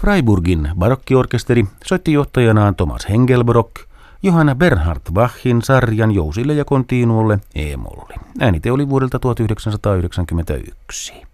Freiburgin barokkiorkesteri soitti johtajanaan Thomas Hengelbrock Johann Bernhard Bachin sarjan jousille ja continuolle e-molli. Äänite oli vuodelta 1991.